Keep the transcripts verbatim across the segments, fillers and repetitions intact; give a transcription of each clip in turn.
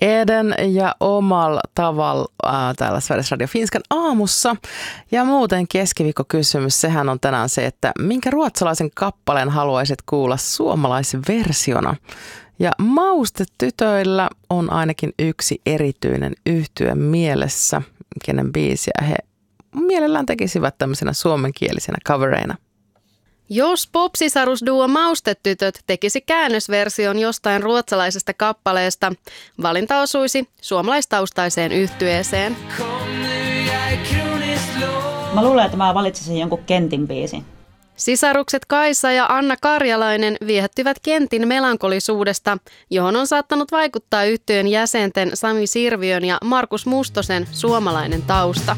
Eden ja omalla tavalla äh, täällä Sveriges Radio Finskan aamussa. Ja muuten keskiviikkokysymys, sehän on tänään se, että minkä ruotsalaisen kappaleen haluaisit kuulla suomalaisversiona? Ja Maustetytöillä on ainakin yksi erityinen yhtye mielessä, kenen biisiä he mielellään tekisivät tämmöisenä suomenkielisenä covereina. Jos popsisarusduo Maustetytöt tekisi käännösversion jostain ruotsalaisesta kappaleesta, valinta osuisi suomalaistaustaiseen yhtyeeseen. Mä luulen, että mä valitsisin jonkun Kentin biisin. Sisarukset Kaisa ja Anna Karjalainen viehättyvät Kentin melankolisuudesta, johon on saattanut vaikuttaa yhtyeen jäsenten Sami Sirviön ja Markus Mustosen suomalainen tausta.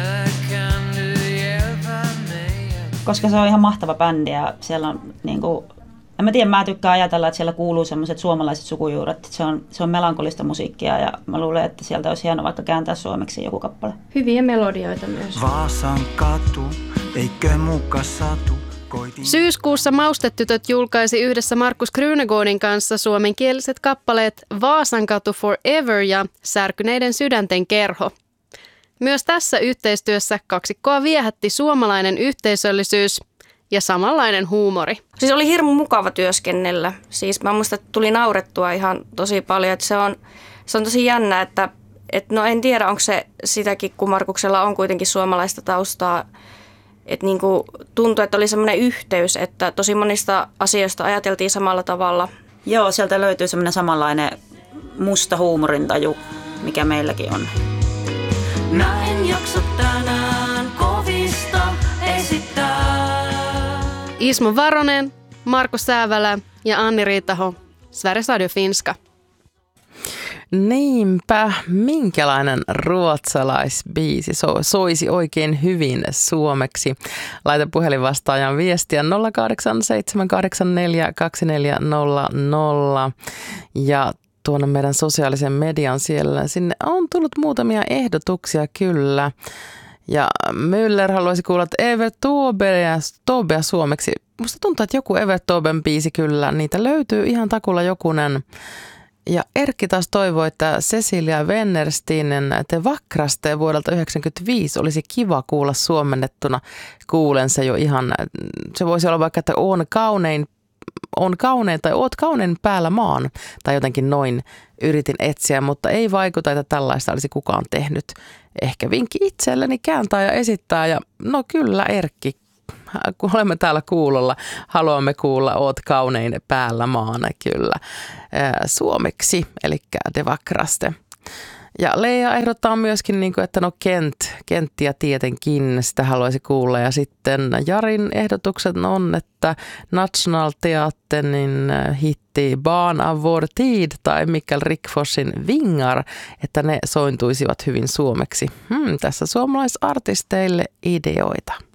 Koska se on ihan mahtava bändi ja siellä on niinku, en mä tiedä, mä tykkään ajatella, että siellä kuuluu semmoiset suomalaiset sukujuuret. Se on, se on melankolista musiikkia ja mä luulen, että sieltä olisi hieno vaikka kääntää suomeksi joku kappale. Hyviä melodioita myös. Vaasan katu, eikö muka satu? Syyskuussa Maustetytöt julkaisi yhdessä Markus Krunegårdin kanssa suomenkieliset kappaleet Vaasankatu Forever ja Särkyneiden sydänten kerho. Myös tässä yhteistyössä kaksikkoa viehätti suomalainen yhteisöllisyys ja samanlainen huumori. Siis oli hirmu mukava työskennellä. Siis mä muistan, että tuli naurettua ihan tosi paljon. Että se, on, se on tosi jännä, että et no en tiedä, onko se sitäkin, kun Markuksella on kuitenkin suomalaista taustaa. Että niinku tuntui, että oli semmoinen yhteys, että tosi monista asioista ajateltiin samalla tavalla. Joo, sieltä löytyy semmoinen samanlainen musta huumorintaju, mikä meilläkin on. Mä en jaksa tänään kovista esittää. Ismo Varonen, Marko Säävälä ja Anni Riitaho, Sveriges Radio Finska. Niinpä, minkälainen ruotsalaisbiisi so, soisi oikein hyvin suomeksi? Laita puhelinvastaajan viestiä nolla kahdeksan seitsemän kahdeksan neljä kaksi neljä nolla nolla ja tuonne meidän sosiaalisen median siellä. Sinne on tullut muutamia ehdotuksia kyllä. Ja Müller haluaisi kuulla, että Evert Taube Taubea suomeksi. Musta tuntuu, että joku Evert Tauben biisi kyllä. Niitä löytyy ihan takulla jokunen. Ja Erkki taas toivoi, että Cecilia Wennerstinen Te vakraste vuodelta yhdeksänkymmentäviisi olisi kiva kuulla suomennettuna. Kuulen se jo ihan, se voisi olla vaikka, että on kaunein, on kaunein tai oot kaunein päällä maan. Tai jotenkin noin yritin etsiä, mutta ei vaikuta, että tällaista olisi kukaan tehnyt. Ehkä vinkki itselleni kääntää ja esittää ja no kyllä Erkki. Kun olemme täällä kuulolla, haluamme kuulla oot kaunein päällä maana kyllä suomeksi, eli De vakraste. Ja Leija ehdottaa myöskin, että no Kent, Kenttiä tietenkin, sitä haluaisi kuulla. Ja sitten Jarin ehdotukset on, että Nationalteatterin hitti Barn av vår tid tai Mikael Rickforsin Vingar, että ne sointuisivat hyvin suomeksi. Hmm, tässä suomalaisartisteille ideoita.